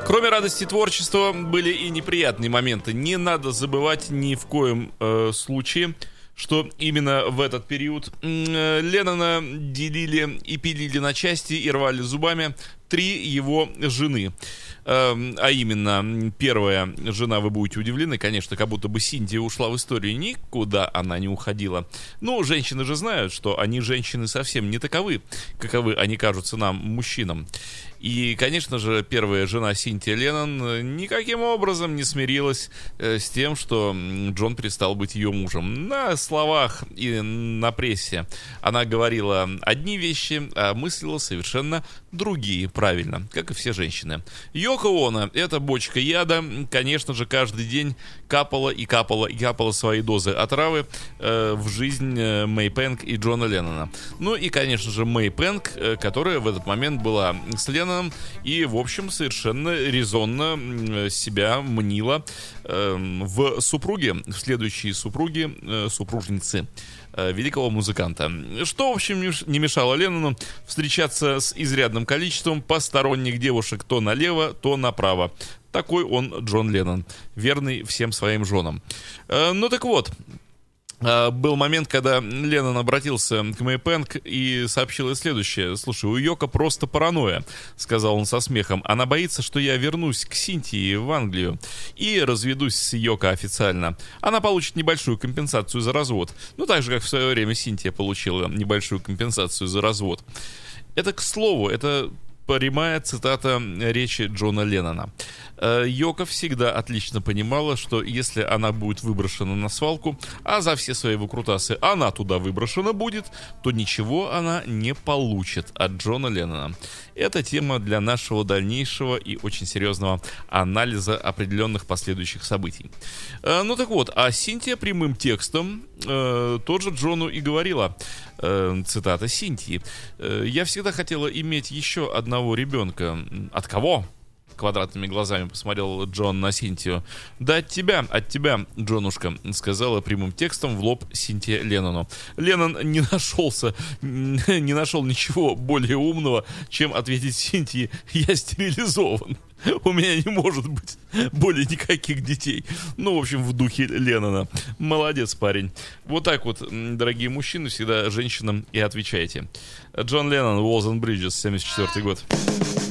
Кроме радости творчества, были и неприятные моменты. Не надо забывать ни в коем случае, что именно в этот период Леннона делили и пилили на части и рвали зубами 3 его жены. А именно, первая жена, вы будете удивлены, конечно, как будто бы Синтия ушла в историю. Никуда она не уходила. Ну, женщины же знают, что они, женщины, совсем не таковы, каковы они кажутся нам, мужчинам. И, конечно же, первая жена Синтия Леннон никаким образом не смирилась с тем, что Джон перестал быть ее мужем. На словах и на прессе она говорила одни вещи, а мыслила совершенно другие, правильно, как и все женщины. Йоко Оно, эта бочка яда, конечно же, каждый день капала и капала и капала свои дозы отравы в жизнь Мэй Пэнк и Джона Леннона. Ну и, конечно же, Мэй Пэнк, которая в этот момент была с Ленноном и, в общем, совершенно резонно себя мнила в супруге, в следующей супруге, супружницы великого музыканта. Что, в общем, не мешало Леннону встречаться с изрядным количеством посторонних девушек то налево, то направо. Такой он Джон Леннон, верный всем своим женам. Ну так вот, был момент, когда Леннон обратился к Мэй Пэнк и сообщил ей следующее. «Слушай, у Йоко просто паранойя», — сказал он со смехом. «Она боится, что я вернусь к Синтии в Англию и разведусь с Йоко официально. Она получит небольшую компенсацию за развод. Ну, так же, как в свое время Синтия получила небольшую компенсацию за развод». Это, к слову, это прямая цитата речи Джона Леннона. Йоко всегда отлично понимала, что если она будет выброшена на свалку, а за все свои выкрутасы она туда выброшена будет, то ничего она не получит от Джона Леннона. Это тема для нашего дальнейшего и очень серьезного анализа определенных последующих событий. Ну так вот, а Синтия прямым текстом тоже Джону и говорила, цитата Синтии: «Я всегда хотела иметь еще одного ребенка». От кого? Квадратными глазами посмотрел Джон на Синтию. «Да от тебя, Джонушка», — сказала прямым текстом в лоб Синтия Леннону. Леннон не нашел ничего более умного, чем ответить Синтии: «Я стерилизован. У меня не может быть более никаких детей». Ну, в общем, в духе Леннона. Молодец, парень. Вот так вот, дорогие мужчины, всегда женщинам и отвечайте. Джон Леннон, Walls and Bridges, 74 год.